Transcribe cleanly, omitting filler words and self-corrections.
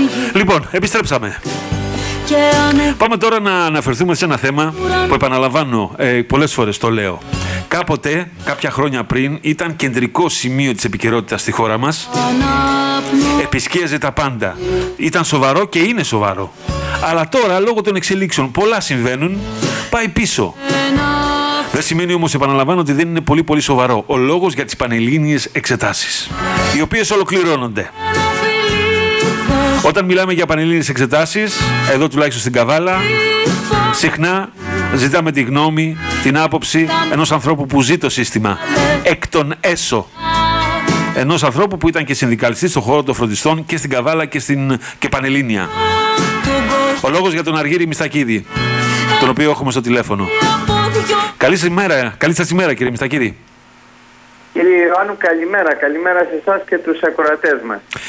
Λοιπόν, επιστρέψαμε. Πάμε τώρα να αναφερθούμε σε ένα θέμα που επαναλαμβάνω, πολλές φορές το λέω. Κάποτε, κάποια χρόνια πριν, ήταν κεντρικό σημείο της επικαιρότητας στη χώρα μας. Επισκίαζε τα πάντα. Ήταν σοβαρό και είναι σοβαρό. Αλλά τώρα, λόγω των εξελίξεων, πολλά συμβαίνουν, πάει πίσω. Δεν σημαίνει όμως, επαναλαμβάνω, ότι δεν είναι πολύ πολύ σοβαρό. Ο λόγος για τις πανελλήνιες εξετάσεις, οι οποίες ολοκληρώνονται. Όταν μιλάμε για πανελλήνιες εξετάσεις, εδώ τουλάχιστον στην Καβάλα, συχνά ζητάμε τη γνώμη, την άποψη ενός ανθρώπου που ζει το σύστημα, εκ των έσω. Ενός ανθρώπου που ήταν και συνδικαλιστής στον χώρο των φροντιστών και στην Καβάλα και πανελλήνια. Ο λόγος για τον Αργύρη Μιστακίδη, τον οποίο έχουμε στο τηλέφωνο. Καλή σας ημέρα κύριε Μιστακίδη. Κύριε Ιωάννου, καλημέρα. Καλημέρα σε εσάς και τους ακροατές μας.